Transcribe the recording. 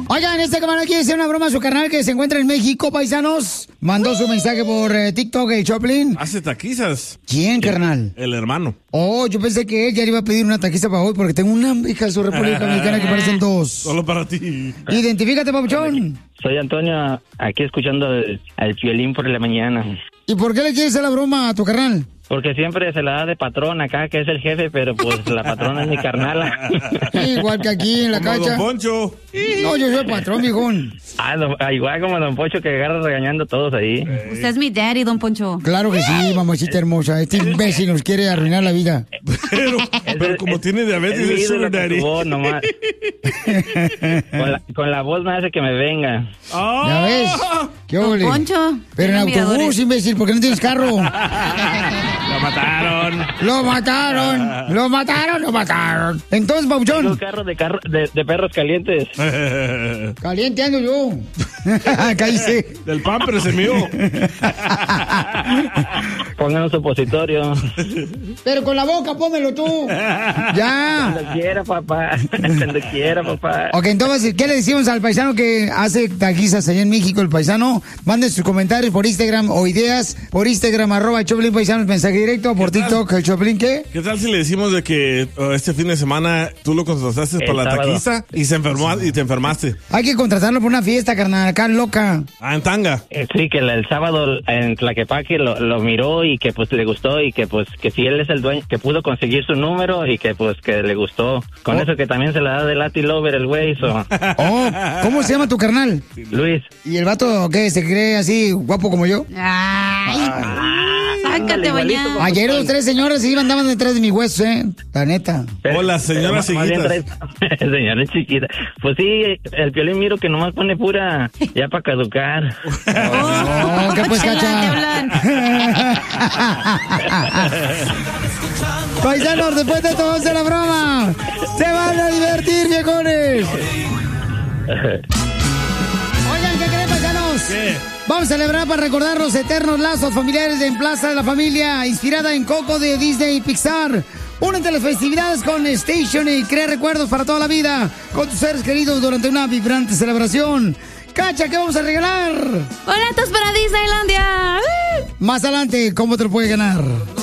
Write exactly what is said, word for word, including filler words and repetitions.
Oigan, esta semana quiere hacer una broma a su carnal que se encuentra en México, paisanos. Mandó su mensaje por eh, TikTok, el Choplin. Hace taquizas. ¿Quién, carnal? El, el hermano. Oh, yo pensé que él ya le iba a pedir una taquiza para hoy porque tengo una hija de su República Dominicana que parecen dos. Solo para ti. Identifícate, papuchón. Soy Antonio, aquí escuchando el, el violín por la mañana. ¿Y por qué le quieres hacer la broma a tu carnal? Porque siempre se la da de patrón acá, que es el jefe, pero pues la patrona es mi carnala. Igual que aquí en la Como cacha. Don Poncho. No, yo soy el patrón, viejón. Ah, don- ah, igual como Don Poncho que agarra regañando a todos ahí. Usted es mi daddy, don Poncho. Claro que sí, mamacita hermosa. Este imbécil nos quiere arruinar la vida. Pero, pero como tiene diabetes, Es mi es ídolo sugar con daddy. su voz nomás. Con la, con la voz me hace que me venga. ¡Ah! ¿Ya ves? ¿Qué Don ole? Poncho. Pero en tiene autobús, admiradores. imbécil, porque no tienes carro. Lo mataron. Lo mataron, lo mataron, lo mataron. Entonces, Tengo papuchón, carro de, carro de, de perros calientes. caliente ando yo. Cállese. Del pamper se mío. Pongan un supositorio. Pero con la boca, pónmelo tú. Ya. Cuando quiera, papá. Cuando quiera, papá. Ok, entonces, ¿qué le decimos al paisano que hace taquizas allá en México, el paisano? Manden sus comentarios por Instagram o ideas por Instagram, arroba Choplin Paisanos, mensaje directo, por TikTok, el Choplin, ¿qué? ¿Qué tal si le decimos de que uh, este fin de semana tú lo contrataste El para la sábado. taquiza y se enfermó y te enfermaste? Hay que contratarlo por una fiesta, carnal, acá loca. Ah, en tanga. Eh, Sí, que la- el sábado en Tlaquepaque lo, lo miró y que pues le gustó y que pues que si él es el dueño, que pudo conseguir su número y que pues que le gustó. Con Oh. eso que también se la da de Latin Lover el güey, so. Oh, ¿cómo se llama tu carnal? Luis. ¿Y el vato qué? ¿Se cree así guapo como yo? Ay, sácate, ándale, igualito, bañado. papá. Ayer dos, tres señoras se iban andaban detrás de mi hueso, ¿eh? La neta. Hola, señora Más- más bien Seguitas. trae- Señora chiquita. Pues sí, el Piolín miro que nomás pone pura ya para caducar. Oh, ¿qué pues, Chela, cacha? te hablan. Paisanos, después de todo hacer la broma. Se van a divertir, viejones. Oigan, ¿qué creen, paisanos? ¿Qué? Vamos a celebrar para recordar los eternos lazos familiares en Plaza de la Familia, inspirada en Coco de Disney y Pixar. Únete a las festividades con Station y crea recuerdos para toda la vida con tus seres queridos durante una vibrante celebración. Cacha, ¿qué vamos a regalar? Boletos para Disneylandia. Más adelante, ¿cómo te lo puede ganar?